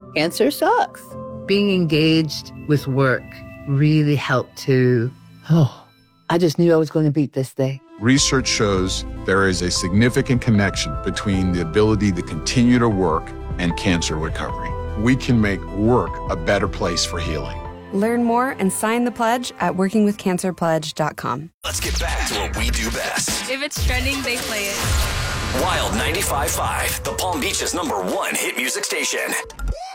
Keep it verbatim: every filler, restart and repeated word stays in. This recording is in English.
Cancer sucks. Being engaged with work really helped to, oh, I just knew I was going to beat this thing. Research shows there is a significant connection between the ability to continue to work and cancer recovery. We can make work a better place for healing. Learn more and sign the pledge at working with cancer pledge dot com. Let's get back to what we do best. If it's trending, they play it. Wild ninety-five point five, the Palm Beach's number one hit music station.